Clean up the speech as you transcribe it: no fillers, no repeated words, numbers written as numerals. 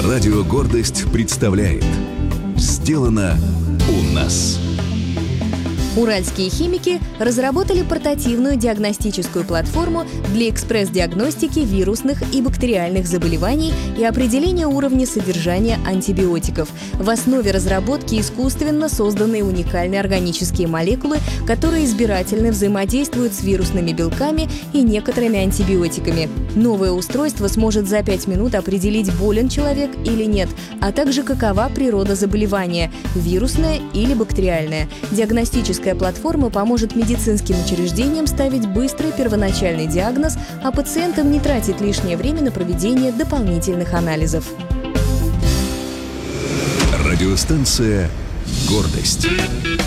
Радио «Гордость» представляет «Сделано у нас». Уральские химики разработали портативную диагностическую платформу для экспресс-диагностики вирусных и бактериальных заболеваний и определения уровня содержания антибиотиков. В основе разработки искусственно созданные уникальные органические молекулы, которые избирательно взаимодействуют с вирусными белками и некоторыми антибиотиками. Новое устройство сможет за 5 минут определить, болен человек или нет, а также какова природа заболевания – вирусное или бактериальное. Диагностическая платформа поможет медицинским учреждениям ставить быстрый первоначальный диагноз, а пациентам не тратить лишнее время на проведение дополнительных анализов. Радиостанция «Гордость».